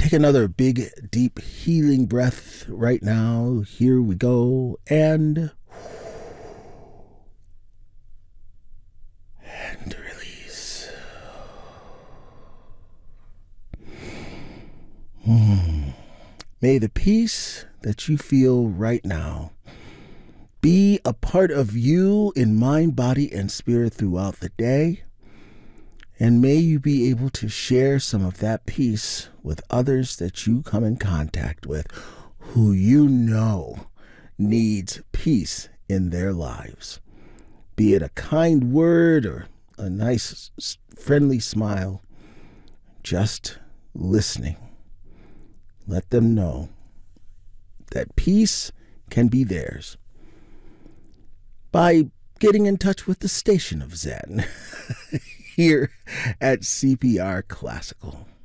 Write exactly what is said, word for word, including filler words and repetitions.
Take another big, deep, healing breath right now. Here we go. And, and release. Hmm. May the peace that you feel right now be a part of you in mind, body, and spirit throughout the day. And may you be able to share some of that peace with others that you come in contact with, who you know needs peace in their lives. Be it a kind word or a nice, friendly smile, just listening. Let them know that peace can be theirs by getting in touch with the Station of Zen here at C P R Classical.